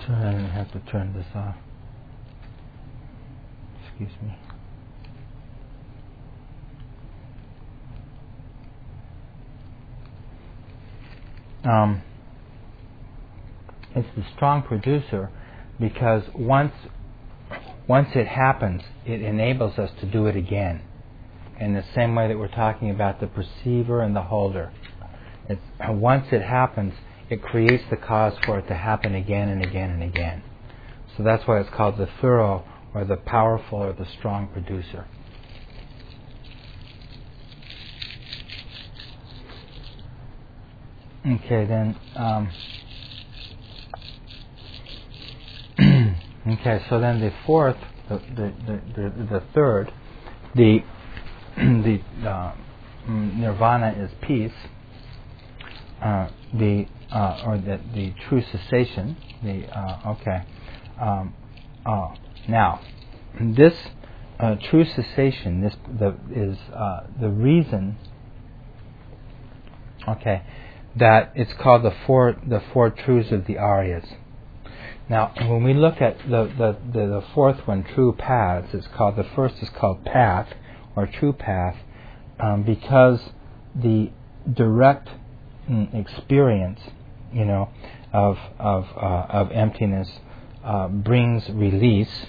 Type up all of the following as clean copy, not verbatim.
Sorry, I didn't have to turn this off. Excuse me. It's the strong producer because once it happens, it enables us to do it again. In the same way that we're talking about the perceiver and the holder. Once it happens, it creates the cause for it to happen again and again and again. So that's why it's called the thorough or the powerful or the strong producer. Okay, then. Okay, so then the fourth, the third, the nirvana is peace. The true cessation. Now, this true cessation. Is the reason. Okay, that it's called the four truths of the Aryas. Now, when we look at the fourth one, true paths, the first is called path or true path, because the direct experience, of emptiness brings release.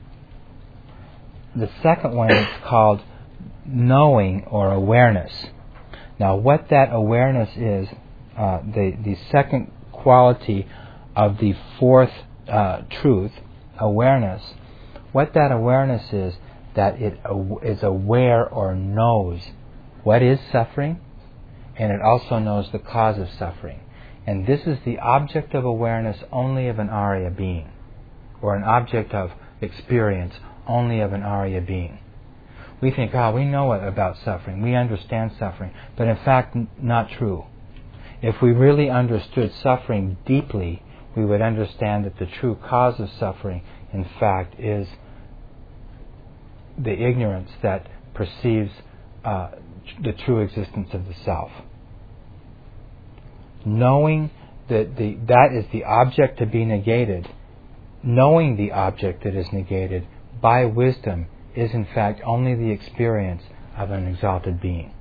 The second one is called knowing or awareness. Now, what that awareness is, the second quality of the fourth truth, awareness, what that awareness is, that it is aware or knows what is suffering, and it also knows the cause of suffering. And this is the object of awareness only of an Arya being, or an object of experience only of an Arya being. We think, we know about suffering, we understand suffering, but in fact, not true. If we really understood suffering deeply, we would understand that the true cause of suffering, in fact, is the ignorance that perceives the true existence of the self. Knowing that is the object to be negated, knowing the object that is negated by wisdom is in fact only the experience of an exalted being.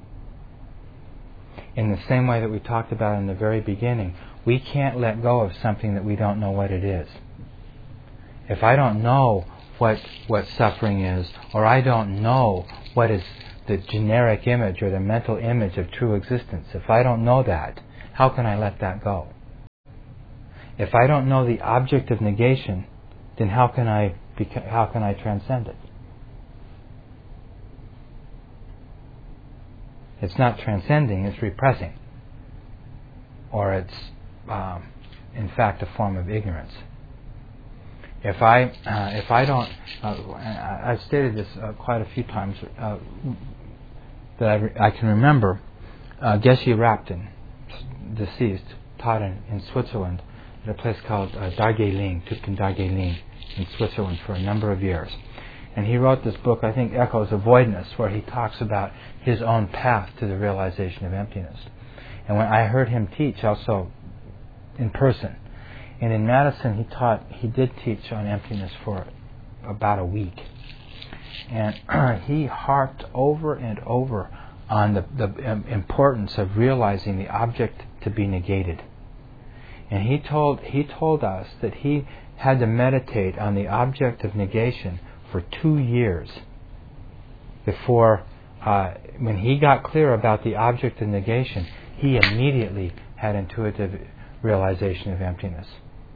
In the same way that we talked about in the very beginning, we can't let go of something that we don't know what it is. If I don't know what suffering is, or I don't know what is the generic image or the mental image of true existence, if I don't know that, how can I let that go? If I don't know the object of negation, then how can I transcend it? It's not transcending, it's repressing. Or it's, in fact, a form of ignorance. If I don't, I've stated this quite a few times that I can remember. Geshe Rapton, deceased, taught in Switzerland at a place called Darjeeling, Tupten Darjeeling, in Switzerland for a number of years. And he wrote this book, I think, Echoes of Voidness, where he talks about his own path to the realization of emptiness. And when I heard him teach also in person, and in Madison he did teach on emptiness for about a week. And he harped over and over on the importance of realizing the object to be negated. And he told us that he had to meditate on the object of negation for 2 years before, when he got clear about the object of negation, he immediately had intuitive realization of emptiness.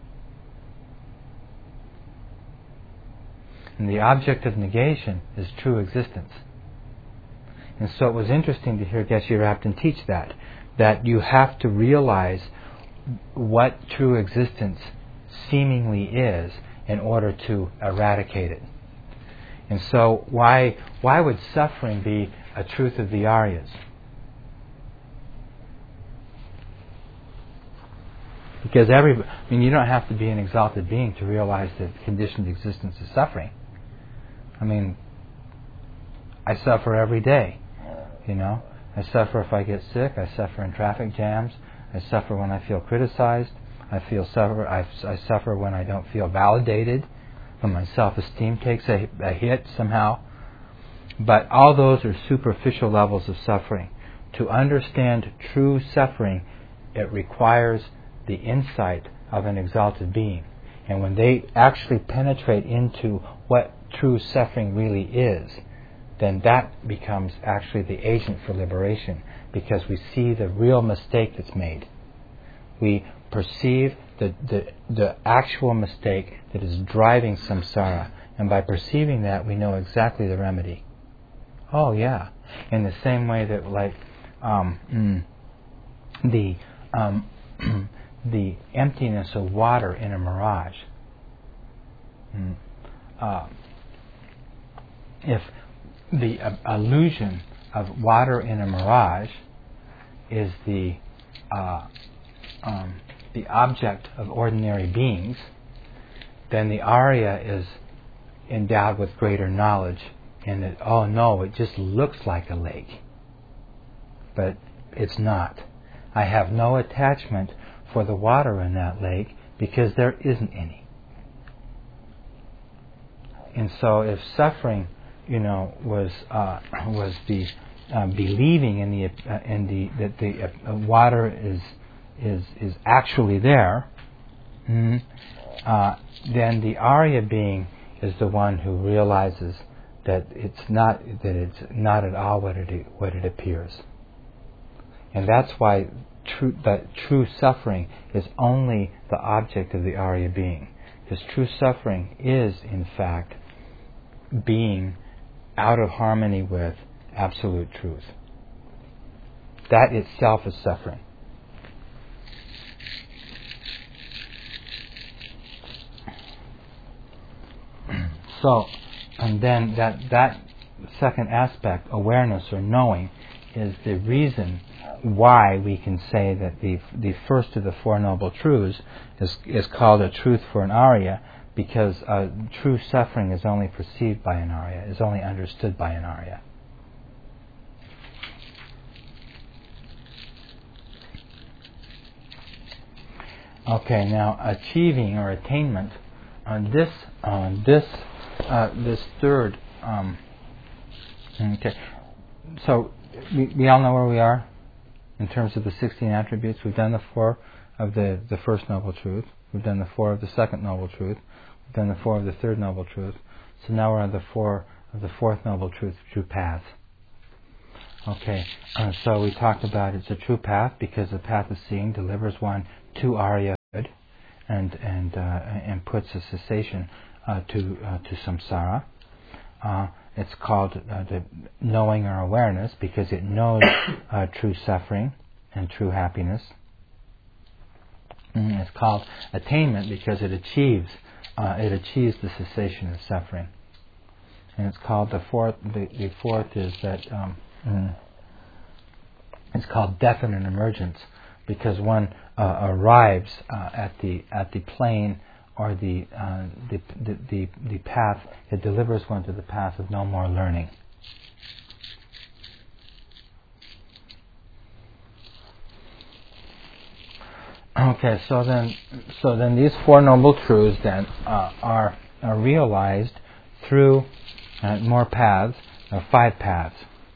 And the object of negation is true existence. And so it was interesting to hear Geshe Rapton teach that you have to realize what true existence seemingly is in order to eradicate it. And so why would suffering be a truth of the Aryas? Because you don't have to be an exalted being to realize that conditioned existence is suffering. I suffer every day. I suffer if I get sick. I suffer in traffic jams. I suffer when I feel criticized. I suffer when I don't feel validated, when my self-esteem takes a hit somehow. But all those are superficial levels of suffering. To understand true suffering, it requires the insight of an exalted being. And when they actually penetrate into what true suffering really is, then that becomes actually the agent for liberation, because we see the real mistake that's made. We perceive the actual mistake that is driving samsara, and by perceiving that, we know exactly the remedy. Oh yeah, in the same way that the emptiness of water in a mirage. If the illusion of water in a mirage is the object of ordinary beings, then the Arya is endowed with greater knowledge, and that, oh no, it just looks like a lake, but it's not. I have no attachment for the water in that lake because there isn't any. And so, if suffering, was the believing that the water is actually there, then the Arya being is the one who realizes that it's not at all what it appears. And that's why true suffering is only the object of the Arya being. Because true suffering is, in fact, being out of harmony with absolute truth. That itself is suffering. So, and then that second aspect, awareness or knowing, is the reason why we can say that the first of the Four Noble Truths is called a truth for an Arya, because true suffering is only perceived by an Arya, is only understood by an Arya. Okay, now achieving or attainment on this third. Okay, so we all know where we are in terms of the 16 attributes. We've done the 4 of the First Noble Truth. We've done the 4 of the Second Noble Truth. We've done the 4 of the Third Noble Truth. So now we're on the 4 of the Fourth Noble Truth, true path. Okay, so we talked about it's a true path because the path of seeing delivers one to Arya and puts a cessation to samsara. It's called the knowing or awareness because it knows true suffering and true happiness. It's called attainment because it achieves the cessation of suffering. And it's called the fourth is that it's called definite emergence because one arrives at the plane or the path. It delivers one to the path of no more learning. Okay, so then these Four Noble Truths then are realized through more paths, 5 paths.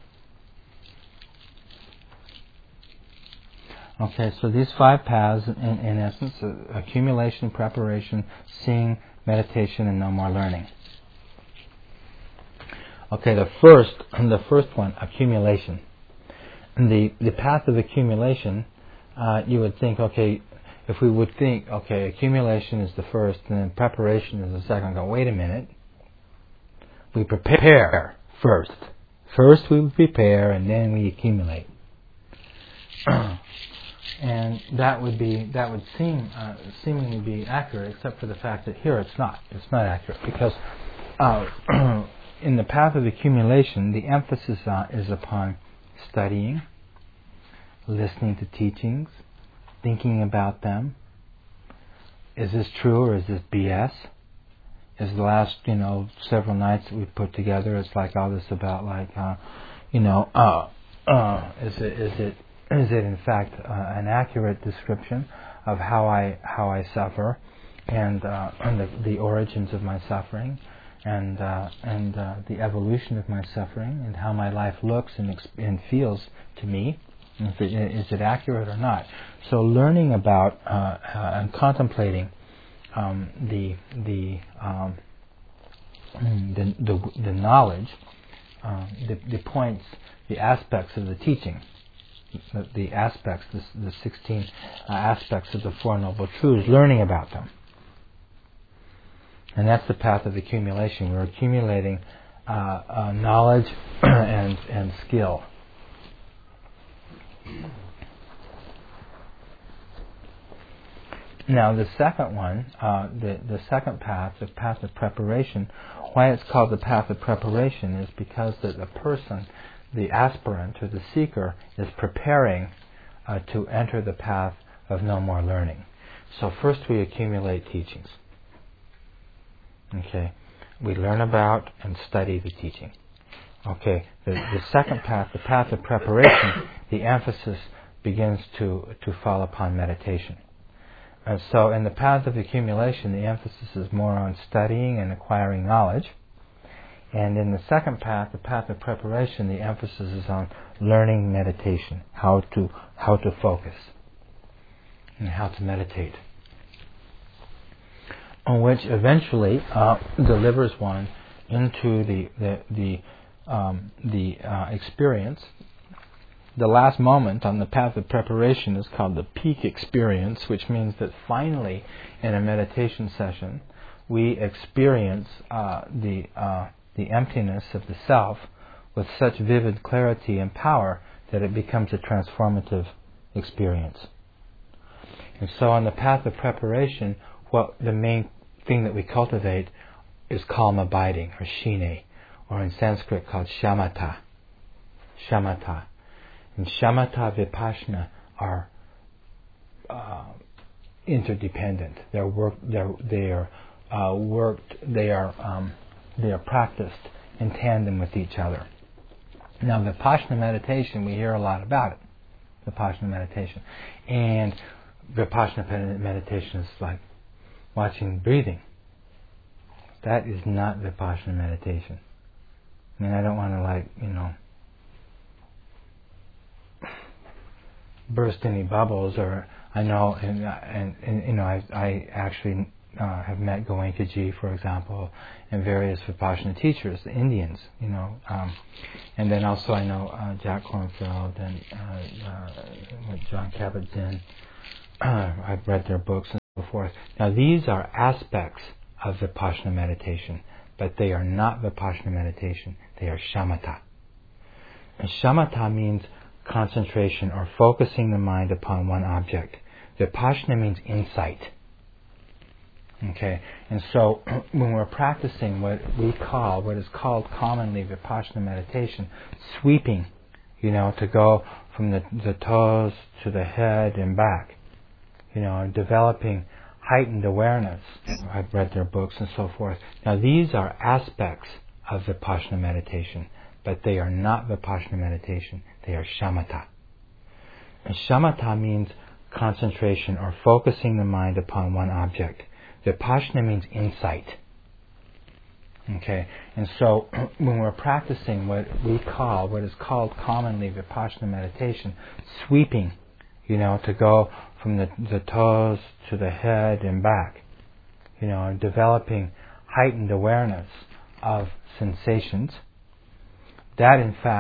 Okay, so these 5 paths, in essence, accumulation, preparation, seeing, meditation, and no more learning. Okay, the first one, accumulation. The path of accumulation, you would think, okay, if we would think, okay, accumulation is the first, and then preparation is the second. Go, wait a minute. We prepare first. First we prepare, and then we accumulate. And that would seemingly be accurate, except for the fact that here it's not. It's not accurate because in the path of accumulation, the emphasis is upon studying, listening to teachings, thinking about them. Is this true or is this BS? Is the last several nights that we put together? It's like all this about is it in fact an accurate description of how I suffer, and the origins of my suffering, and the evolution of my suffering, and how my life looks and feels to me. Is it accurate or not? So learning about and contemplating the knowledge, the points, the aspects of the teaching, the 16 aspects of the Four Noble Truths, learning about them. And that's the path of accumulation. We're accumulating knowledge and skill. Now the second one, the second path, the path of preparation, why it's called the path of preparation is because the person, the aspirant or the seeker, is preparing to enter the path of no more learning. So first we accumulate teachings. Okay, we learn about and study the teaching. Okay, the second path, the path of preparation, the emphasis begins to fall upon meditation. And so in the path of accumulation, the emphasis is more on studying and acquiring knowledge. And in the second path, the path of preparation, the emphasis is on learning meditation, how to focus and how to meditate, on which eventually delivers one into the experience. The last moment on the path of preparation is called the peak experience, which means that finally, in a meditation session, we experience the emptiness of the self with such vivid clarity and power that it becomes a transformative experience. And so on the path of preparation, the main thing that we cultivate is calm abiding, or shine, or in Sanskrit called shamatha. Shamatha. And shamatha vipassana are interdependent. They are practiced in tandem with each other. Now, vipassana meditation, we hear a lot about it. Vipassana meditation, and vipassana meditation is like watching breathing. That is not vipassana meditation. I mean, I don't want to burst any bubbles, or I know, I actually have met Goenkaji, for example, and various Vipassana teachers, the Indians, and then also I know Jack Kornfield and John Kabat-Zinn. I've read their books and so forth. Now these are aspects of Vipassana meditation, but they are not Vipassana meditation. They are shamatha. And shamatha means concentration or focusing the mind upon one object. Vipassana means insight. Okay, and so when we're practicing what is called commonly Vipassana meditation, sweeping, to go from the toes to the head and back, developing heightened awareness. I've read their books and so forth. Now these are aspects of Vipassana meditation, but they are not Vipassana meditation. They are shamatha. And shamatha means concentration or focusing the mind upon one object. Vipassana means insight. Okay, and so when we're practicing what is called commonly Vipassana meditation, sweeping, to go from the toes to the head and back, developing heightened awareness of sensations, that in fact